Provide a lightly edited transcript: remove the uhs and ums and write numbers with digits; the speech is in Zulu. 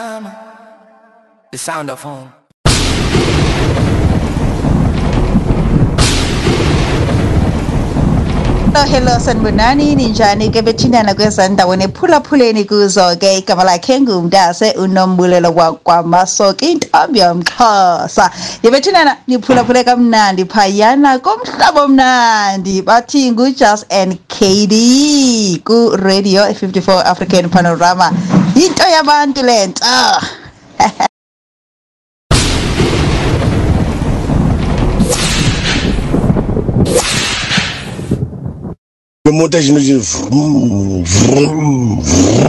The sound of home. Hello sanibonani ninjani ke bethindana kwezandaweni ephulaphuleni kuzo ke igama lakhe ngumntase uNombulelo kwaMasoki intombi yomXhosa yebethindana niphulaphule kamnandi phayana komhlaba omnandi bathi nguJust and KD ku radio 54 African Panorama into yabantu lento Le montage nous dit vroom, vroom, vroom.